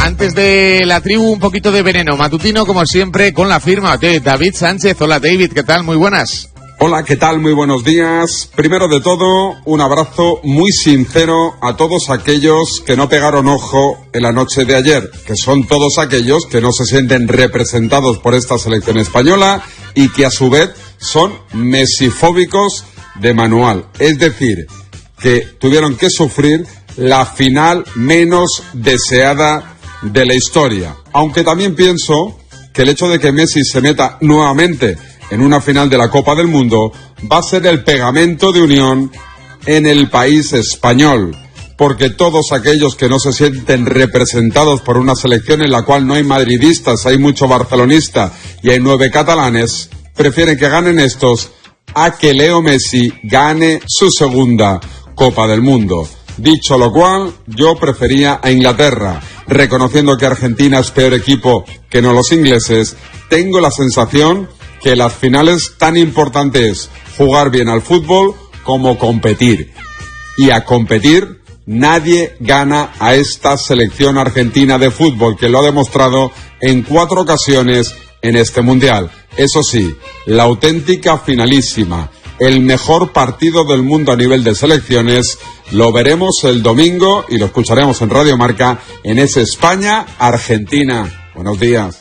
Antes de la tribu, un poquito de veneno matutino, como siempre, con la firma de David Sánchez. Hola, David, ¿qué tal? Muy buenas. Hola, ¿qué tal? Muy buenos días. Primero de todo, un abrazo muy sincero a todos aquellos que no pegaron ojo en la noche de ayer, que son todos aquellos que no se sienten representados por esta selección española y que a su vez son mesifóbicos de manual. Es decir, que tuvieron que sufrir la final menos deseada de la historia. Aunque también pienso que el hecho de que Messi se meta nuevamente en una final de la Copa del Mundo va a ser el pegamento de unión en el país español, porque todos aquellos que no se sienten representados por una selección en la cual no hay madridistas, hay mucho barcelonista y hay 9 catalanes, prefieren que ganen estos a que Leo Messi gane su segunda Copa del Mundo. Dicho lo cual, yo prefería a Inglaterra. Reconociendo que Argentina es peor equipo que no los ingleses, tengo la sensación que las finales tan importante es jugar bien al fútbol como competir. Y a competir nadie gana a esta selección argentina de fútbol, que lo ha demostrado en 4 ocasiones en este mundial. Eso sí, la auténtica finalísima, el mejor partido del mundo a nivel de selecciones, lo veremos el domingo y lo escucharemos en Radio Marca en ese España-Argentina. Buenos días.